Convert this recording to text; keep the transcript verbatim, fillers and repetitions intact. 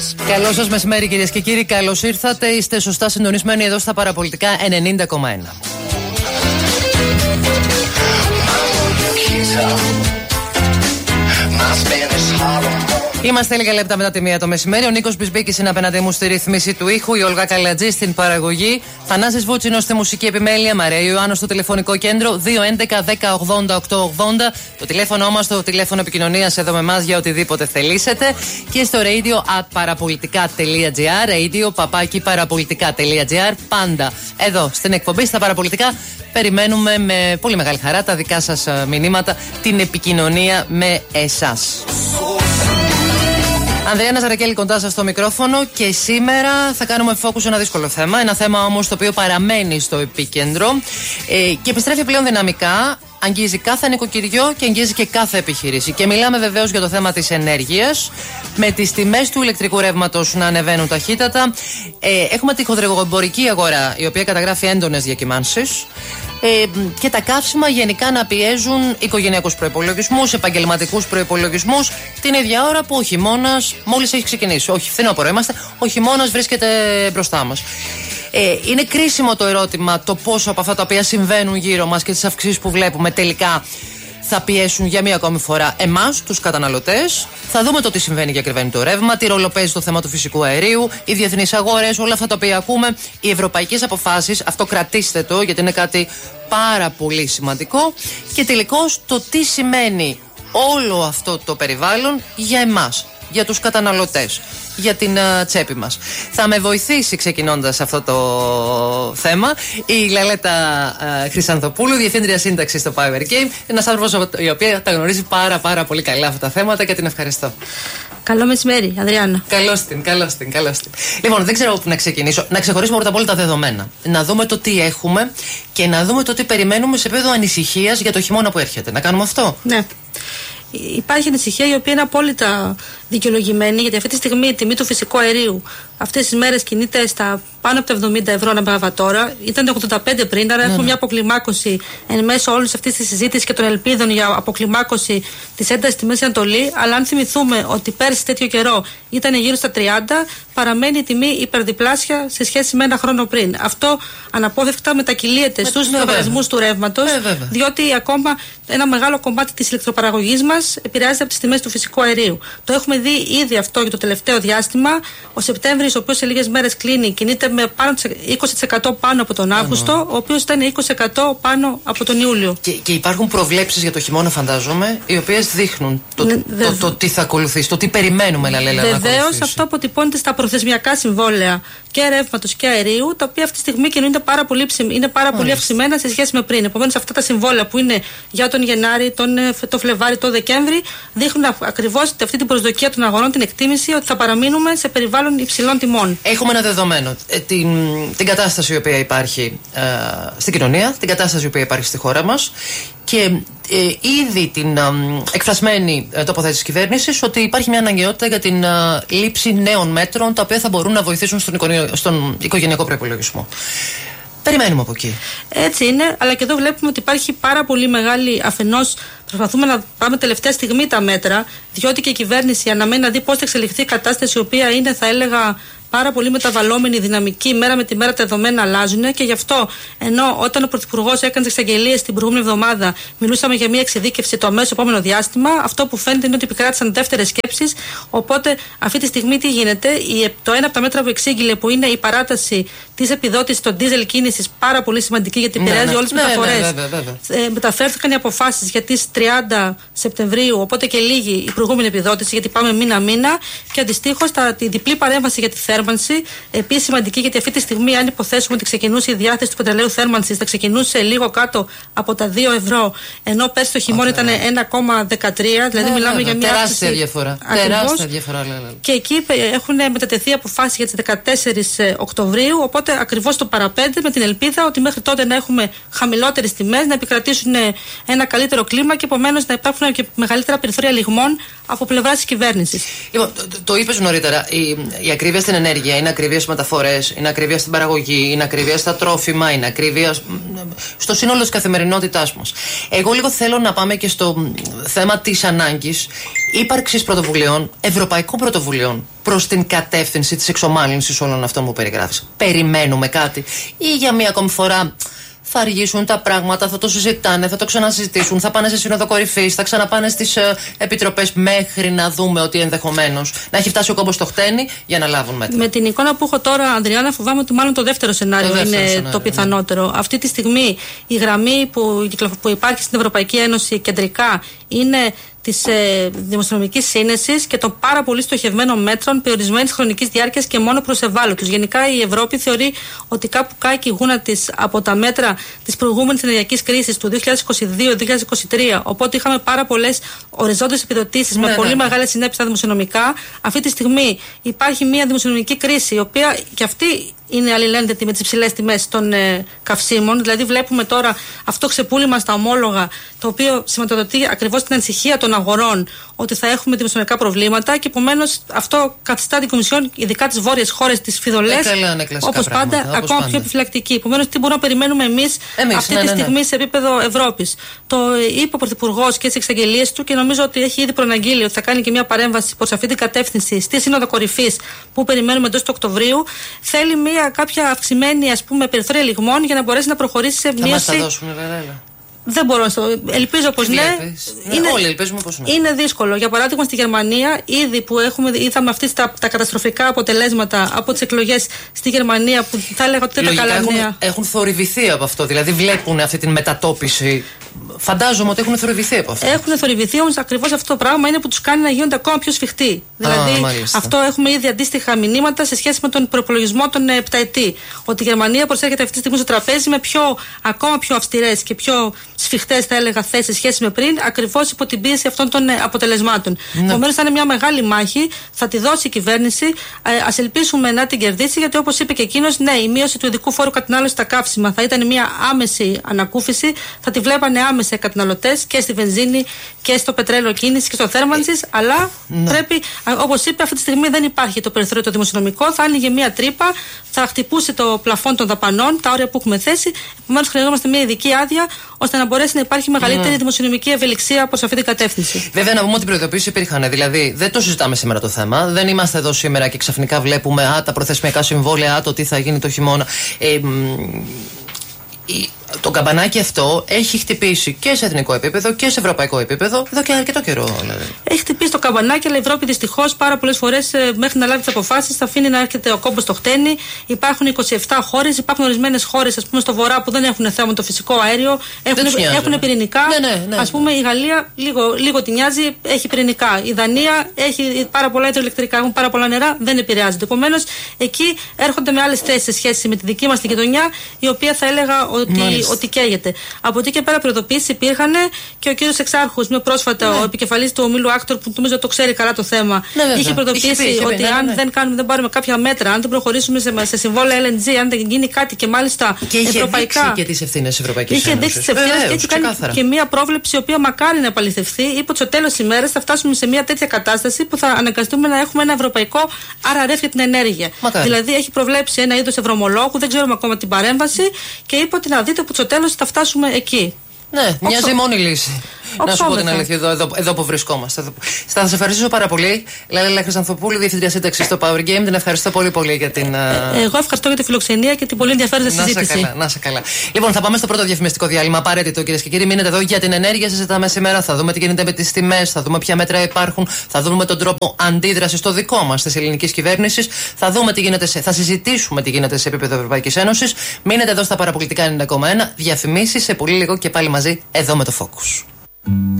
Καλό σας μεσημέρι, κυρίες και κύριοι. Καλώς ήρθατε. Είστε σωστά συντονισμένοι εδώ στα Παραπολιτικά ενενήντα κόμμα ένα. Είμαστε λίγα λεπτά μετά τη μία το μεσημέρι. Ο Νίκος Μπισμπίκης είναι απέναντί μου στη ρύθμιση του ήχου, η Όλγα Καλατζή στην παραγωγή, Θανάσης Βούτσινος στη μουσική επιμέλεια, Μαρέα Ιωάννου στο τηλεφωνικό κέντρο δύο έντεκα δέκα ογδόντα οκτώ ογδόντα. Το τηλέφωνο μας, το τηλέφωνο επικοινωνίας εδώ με εμάς για οτιδήποτε θελήσετε. Και στο radio at παραπολιτικά.gr, radio παπάκι παραπολιτικά.gr. Πάντα εδώ στην εκπομπή στα Παραπολιτικά περιμένουμε με πολύ μεγάλη χαρά τα δικά σας μηνύματα, την επικοινωνία με εσάς. Ανδρέα Ναζαρακέλη κοντά σας στο μικρόφωνο και σήμερα θα κάνουμε focus σε ένα δύσκολο θέμα. Ένα θέμα όμως το οποίο παραμένει στο επίκεντρο ε, και επιστρέφει πλέον δυναμικά. Αγγίζει κάθε νοικοκυριό και αγγίζει και κάθε επιχείρηση. Και μιλάμε βεβαίως για το θέμα της ενέργειας, με τις τιμές του ηλεκτρικού ρεύματος να ανεβαίνουν ταχύτατα. Ε, έχουμε τη χοντρικοεμπορική αγορά, η οποία καταγράφει έντονες διακυμάνσεις. Ε, και τα καύσιμα γενικά να πιέζουν οικογενειακούς προϋπολογισμούς, επαγγελματικούς προϋπολογισμούς, την ίδια ώρα που ο χειμώνας μόλις έχει ξεκινήσει. Όχι, φθινόπωρο είμαστε, ο χειμώνας βρίσκεται μπροστά μας. Ε, είναι κρίσιμο το ερώτημα το πόσο από αυτά τα οποία συμβαίνουν γύρω μας και τις αυξήσεις που βλέπουμε τελικά θα πιέσουν για μία ακόμη φορά εμάς, τους καταναλωτές. Θα δούμε το τι συμβαίνει και ακριβένει το ρεύμα, τι ρόλο παίζει το θέμα του φυσικού αερίου, οι διεθνείς αγορές, όλα αυτά τα οποία ακούμε, οι ευρωπαϊκές αποφάσεις. Αυτό κρατήστε το, γιατί είναι κάτι πάρα πολύ σημαντικό. Και τελικώς το τι σημαίνει όλο αυτό το περιβάλλον για εμάς, για τους καταναλωτές, για την uh, τσέπη μας. Θα με βοηθήσει ξεκινώντας αυτό το θέμα η Λαλέτα uh, Χρυσανθοπούλου, Διευθύντρια Σύνταξης στο Power Game. Ένας άνθρωπος η οποία τα γνωρίζει πάρα πάρα πολύ καλά αυτά τα θέματα και την ευχαριστώ. Καλό μεσημέρι, Αδριάννα. Καλώς την, καλώς την, καλώς την. Λοιπόν, δεν ξέρω πού να ξεκινήσω. Να ξεχωρίσουμε πρώτα απ' όλα τα δεδομένα. Να δούμε το τι έχουμε και να δούμε το τι περιμένουμε σε επίπεδο ανησυχίας για το χειμώνα που έρχεται. Να κάνουμε αυτό. Ναι. Υπάρχει ανησυχία η οποία είναι απόλυτα δικαιολογημένη, γιατί αυτή τη στιγμή η τιμή του φυσικού αερίου αυτές τις μέρες κινείται στα πάνω από τα εβδομήντα ευρώ ανά μεγαβατόρα. Ήταν ογδόντα πέντε πριν, άρα ναι, έχουμε ναι. μια αποκλιμάκωση εν μέσω όλης αυτής της συζήτησης και των ελπίδων για αποκλιμάκωση της έντασης στη Μέση Ανατολή. Αλλά αν θυμηθούμε ότι πέρσι τέτοιο καιρό ήταν γύρω στα τριάντα, παραμένει η τιμή υπερδιπλάσια σε σχέση με ένα χρόνο πριν. Αυτό αναπόφευκτα μετακυλίεται στους λογαριασμούς του ρεύματος, ε, διότι ακόμα ένα μεγάλο κομμάτι της ηλεκτροπαραγωγής μας επηρεάζεται από τις τιμές του φυσικού αερίου. Το έχουμε δει ήδη αυτό για το τελευταίο διάστημα. Ο Σεπτέμβρης, ο οποίος σε λίγες μέρες κλείνει, κινείται με πάνω είκοσι τοις εκατό πάνω από τον Αύγουστο, mm-hmm. ο οποίος ήταν είκοσι τοις εκατό πάνω από τον Ιούλιο. Και, και υπάρχουν προβλέψεις για το χειμώνα, φαντάζομαι, οι οποίες δείχνουν το, ναι, το, το, το τι θα ακολουθήσει, το τι περιμένουμε, Λαλέλα, να ακολουθήσει. Βεβαίως, αυτό αποτυπώνεται στα προθεσμιακά συμβόλαια και ρεύματος και αερίου, τα οποία αυτή τη στιγμή κινούνται πάρα πολύ, είναι πάρα πολύ αυξημένα σε σχέση με πριν. Επομένως, αυτά τα συμβόλαια που είναι για τον Γενάρη, τον, τον Φλεβάρη, τον Δεκέμβρη, δείχνουν ακριβώς αυτή την προσδοκία των αγορών, την εκτίμηση ότι θα παραμείνουμε σε περιβάλλον υψηλών τιμών. Έχουμε ένα δεδομένο. Ε, την, την κατάσταση η οποία υπάρχει ε, στην κοινωνία, την κατάσταση η οποία υπάρχει στη χώρα μας και ε, ήδη την ε, εκφρασμένη ε, τοποθέτηση της κυβέρνησης ότι υπάρχει μια αναγκαιότητα για την ε, λήψη νέων μέτρων τα οποία θα μπορούν να βοηθήσουν στον, οικονο, στον οικογενειακό προϋπολογισμό. Περιμένουμε από εκεί. Έτσι είναι, αλλά και εδώ βλέπουμε ότι υπάρχει πάρα πολύ μεγάλη, αφενός προσπαθούμε να πάμε τελευταία στιγμή τα μέτρα, διότι και η κυβέρνηση αναμένει να δει πώς θα εξελιχθεί η κατάσταση, η οποία είναι, θα έλεγα, πάρα πολύ μεταβαλλόμενη, δυναμική, μέρα με τη μέρα τα δεδομένα αλλάζουν και γι' αυτό, ενώ όταν ο Πρωθυπουργός έκανε τις εξαγγελίες την προηγούμενη εβδομάδα, μιλούσαμε για μια εξειδίκευση το αμέσως επόμενο διάστημα, αυτό που φαίνεται είναι ότι επικράτησαν δεύτερες σκέψεις. Οπότε, αυτή τη στιγμή τι γίνεται, το ένα από τα μέτρα που εξήγηλε, που είναι η παράταση της επιδότησης των ντίζελ κίνησης, πάρα πολύ σημαντική γιατί επηρεάζει ναι, ναι. όλες τις ναι, μεταφορές. Ναι, ναι, ναι, ε, μεταφέρθηκαν οι αποφάσεις για τις τριάντα Σεπτεμβρίου, οπότε και λίγη η προηγούμενη επιδότηση, γιατί πάμε μήνα-μήνα, και αντιστοίχως τη διπλή παρέμβαση για τη θέρμανση, επίσης σημαντική, γιατί αυτή τη στιγμή, αν υποθέσουμε ότι ξεκινούσε η διάθεση του πετρελαίου θέρμανσης, θα ξεκινούσε λίγο κάτω από τα δύο ευρώ, ενώ πέρσι το χειμώνα okay. ήταν ένα κόμμα δεκατρία, δηλαδή ναι, μιλάμε ναι, για μια τεράστια διαφορά. Τεράστια διαφορά, λέει, λέει. Και εκεί έχουν μετατεθεί αποφάσεις για τις δεκατέσσερις Οκτωβρίου, οπότε ακριβώς το παραπέντε, με την ελπίδα ότι μέχρι τότε να έχουμε χαμηλότερες τιμές, να επικρατήσουν ένα καλύτερο κλίμα και επομένως να υπάρχουν και μεγαλύτερα περιθώρια λιγμών από πλευράς της κυβέρνησης. Λοιπόν, το, το είπες νωρίτερα, η, η ακρίβεια στην ενέργεια ενέργεια, είναι ακρίβεια στις μεταφορές, είναι ακρίβεια στην παραγωγή, είναι ακρίβεια στα τρόφιμα, είναι ακρίβεια στο σύνολο της καθημερινότητάς μας. Εγώ λίγο θέλω να πάμε και στο θέμα της ανάγκης ύπαρξης πρωτοβουλειών, ευρωπαϊκών πρωτοβουλειών, προς την κατεύθυνση της εξομάλυνσης όλων αυτών που περιγράφεις. Περιμένουμε κάτι ή για μία ακόμη φορά θα αργήσουν τα πράγματα, θα το συζητάνε, θα το ξανασυζητήσουν, θα πάνε σε σύνοδο κορυφής, θα ξαναπάνε στις ε, επιτροπές μέχρι να δούμε ότι ενδεχομένως να έχει φτάσει ο κόμπος στο χτένι για να λάβουν μέτρα. Με την εικόνα που έχω τώρα, Ανδριάννα, φοβάμαι ότι μάλλον το δεύτερο σενάριο το δεύτερο είναι σενάριο, το πιθανότερο. Ναι. Αυτή τη στιγμή η γραμμή που, που υπάρχει στην Ευρωπαϊκή Ένωση κεντρικά είναι της ε, δημοσιονομικής σύνεσης και των πάρα πολύ στοχευμένων μέτρων περιορισμένης χρονικής διάρκειας και μόνο προς ευάλωτους. Γενικά η Ευρώπη θεωρεί ότι κάπου κάει και η γούνα της από τα μέτρα της προηγούμενης ενεργειακής κρίσης του δύο χιλιάδες είκοσι δύο δύο χιλιάδες είκοσι τρία. Οπότε είχαμε πάρα πολλές οριζόντιες επιδοτήσεις ναι, με ναι, πολύ ναι. μεγάλες συνέπειες στα δημοσιονομικά. Αυτή τη στιγμή υπάρχει μια δημοσιονομική κρίση, η οποία και αυτή είναι αλληλένδετη με τις υψηλές τιμές των ε, καυσίμων. Δηλαδή, βλέπουμε τώρα αυτό ξεπούλημα στα ομόλογα, το οποίο σηματοδοτεί ακριβώς την ανησυχία των αγορών ότι θα έχουμε δημοσιονομικά προβλήματα και επομένως αυτό καθιστά την Κομισιόν, ειδικά τις βόρειες χώρες, τις φιδωλές, όπως πάντα, πράγματα, ακόμα πάντα. πιο επιφυλακτική. Επομένως, τι μπορούμε να περιμένουμε εμείς αυτή ναι, τη στιγμή ναι, ναι. σε επίπεδο Ευρώπης. Το είπε ο Πρωθυπουργός και τις εξαγγελίες του και νομίζω ότι έχει ήδη προαναγγείλει ότι θα κάνει και μια παρέμβαση προς αυτή την κατεύθυνση στη Σύνοδο Κορυφής που περιμένουμε εντός του Οκτωβρίου. Θέλει μια κάποια αυξημένη ας πούμε, περιθώρια λιγμών για να μπορέσει να προχωρήσει σε μείωση. Θα μας τα δώσουν, βέβαια. Δεν μπορώ να το. Ελπίζω πως ναι. Είναι, όλοι ελπίζουμε πως ναι. Είναι δύσκολο. Για παράδειγμα, στη Γερμανία, ήδη που έχουμε, είδαμε αυτή τα, τα καταστροφικά αποτελέσματα από τις εκλογές στη Γερμανία, που θα έλεγα ότι δεν τα καλά έχουν, νέα. Έχουν θορυβηθεί από αυτό. Δηλαδή, βλέπουν αυτή την μετατόπιση. Φαντάζομαι ότι έχουν θορυβηθεί από αυτό. Έχουν θορυβηθεί, όμως ακριβώς αυτό το πράγμα είναι που τους κάνει να γίνονται ακόμα πιο σφιχτοί. Δηλαδή, Α, αυτό έχουμε ήδη αντίστοιχα μηνύματα σε σχέση με τον προπολογισμό των επταετή. Ότι η Γερμανία προσέρχεται αυτή τη στιγμή στο τραπέζι με πιο, ακόμα πιο αυστηρές και πιο σφιχτές, θα έλεγα, θέσεις σε σχέση με πριν, ακριβώς υπό την πίεση αυτών των αποτελεσμάτων. Ναι. Επομένως, θα είναι μια μεγάλη μάχη, θα τη δώσει η κυβέρνηση. Ε, ας ελπίσουμε να την κερδίσει, γιατί όπως είπε και εκείνος, ναι, η μείωση του ειδικού φόρου κατανάλωσης στα καύσιμα θα ήταν μια άμεση ανακούφιση, θα τη βλέπανε άμεσα οι καταναλωτές και στη βενζίνη και στο πετρέλαιο κίνηση και στο θέρμανσης, αλλά ναι. πρέπει, όπως είπε, αυτή τη στιγμή δεν υπάρχει το περιθώριο το δημοσιονομικό, θα άνοιγε μια τρύπα, θα χτυπούσε το πλαφόν των δαπανών, τα όρια που έχουμε θέσει. Επομένως, χρειαζόμαστε μια ειδική άδεια ώστε να μπορέσει να υπάρχει μεγαλύτερη mm. δημοσιονομική ευελιξία προς αυτή την κατεύθυνση. Βέβαια, να πούμε ότι προειδοποίησεις υπήρχαν. Δηλαδή, δεν το συζητάμε σήμερα το θέμα. Δεν είμαστε εδώ σήμερα και ξαφνικά βλέπουμε α, τα προθεσμιακά συμβόλαια, α, το τι θα γίνει το χειμώνα. Ε, Το καμπανάκι αυτό έχει χτυπήσει και σε εθνικό επίπεδο και σε ευρωπαϊκό επίπεδο εδώ και αρκετό καιρό. Δηλαδή. Έχει χτυπήσει το καμπανάκι, αλλά η Ευρώπη δυστυχώς πάρα πολλές φορές μέχρι να λάβει τις αποφάσεις θα αφήνει να έρχεται ο κόμπος στο χτένι. Υπάρχουν είκοσι επτά χώρες, υπάρχουν ορισμένες χώρες, ας πούμε στο βορρά, που δεν έχουν θέμα με το φυσικό αέριο, έχουν, έχουν πυρηνικά. Ναι, ναι, ναι. Ας πούμε η Γαλλία λίγο, λίγο την νοιάζει, έχει πυρηνικά. Η Δανία έχει πάρα πολλά υδροελεκτρικά, έχουν πάρα πολλά νερά, δεν επηρεάζεται. Επομένως εκεί έρχονται με άλλες θέσεις σε σχέση με τη δική μας τη γειτονιά, η οποία θα έλεγα ότι. Ότι καίγεται. Από εκεί και πέρα προειδοποιήσεις υπήρχαν και ο κύριος Εξάρχους, με πρόσφατα ναι. ο επικεφαλής του ομίλου Άκτορ, που νομίζω το ξέρει καλά το θέμα, ναι, είχε προειδοποιήσει είχε πει, ότι είχε πει, αν ναι, ναι. δεν κάνουμε, δεν πάρουμε κάποια μέτρα, αν δεν προχωρήσουμε σε, σε συμβόλαια Ελ Εν Τζι, αν δεν γίνει κάτι και μάλιστα και ευρωπαϊκά. Είχε δείξει και τις ευθύνες της Ευρωπαϊκής Ένωσης. Είχε δείξει τις ευθύνες και έχει κάνει ξεκάθαρα. Και μία πρόβλεψη, η οποία μακάρι να επαληθευτεί. Είπε ότι στο τέλος της ημέρας θα φτάσουμε σε μια τέτοια κατάσταση που θα αναγκαστούμε να έχουμε ένα ευρωπαϊκό αραρέφ για την ενέργεια. Μακάρι. Δηλαδή έχει προβλέψει ένα είδος ευρωομολόγου, δεν ξέρουμε ακόμα την παρέμβαση και είπε ότι να δείτε που στο τέλος θα φτάσουμε εκεί. Ναι, μοιάζει μόνη λύση. Να σου πω την αλήθεια, εδώ, εδώ, εδώ που βρισκόμαστε. Εδώ. Θα σας ευχαριστήσω πάρα πολύ. Λέλα Χρυσανθοπούλου, Διευθύντρια Σύνταξης στο Power Game. Την ευχαριστώ πολύ πολύ για την. Ε, εγώ ευχαριστώ για τη φιλοξενία και την πολύ ενδιαφέρουσα συζήτηση. Να σε καλά, να σε καλά. Λοιπόν, θα πάμε στο πρώτο διαφημιστικό διάλειμμα. Απαραίτητο, κυρίες και κύριοι. Μείνετε εδώ για την ενέργεια. Συζητάμε σήμερα. Θα δούμε τι γίνεται με τις τιμές. Θα δούμε ποια μέτρα υπάρχουν. Θα δούμε τον τρόπο αντίδρασης στο δικό μας της ελληνικής κυβέρνησης. Θα δούμε τι γίνεται σε, θα συζητήσουμε τι γίνεται σε επίπεδο Ευρωπαϊκής Ένωσης. Μείνετε εδώ στα παραπολιτικά ενενήντα κόμμα ένα. Διαφημίσεις σε πολύ λίγο και πάλι μαζί εδώ με το Focus.